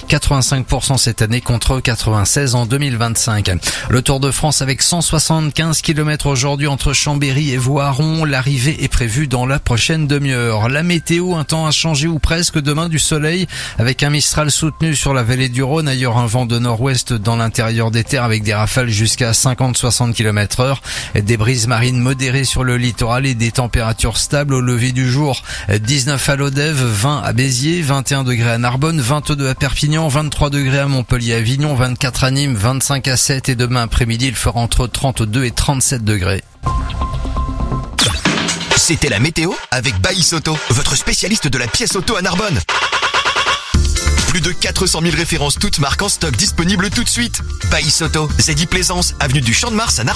85% cette année contre 96 en 2025. Le Tour de France avec 175 km aujourd'hui entre Chambéry et Voiron. L'arrivée est prévue dans la prochaine demi-heure. La météo, un temps inchangé ou presque, demain du soleil avec un Mistral soutenu sur la vallée du Rhône. Ailleurs, un vent de nord-ouest dans l'intérieur des terres avec des rafales jusqu'à 50-60 km/h. Des brises marines modérées sur le littoral et des températures stables au lever du jour. 19 à Lodève, 20 à Béziers, 21 degrés à Narbonne, 22 à Perpignan, 23 degrés à Montpellier-Avignon, 24 à Nîmes, 25 à 7 et demain après-midi il fera entre 32 et 37 degrés. C'était la météo avec Baïs Auto, votre spécialiste de la pièce auto à Narbonne. Plus de 400 000 références toutes marques en stock disponibles tout de suite. Baïs Auto, Zeddy Plaisance, avenue du Champ de Mars à Narbonne.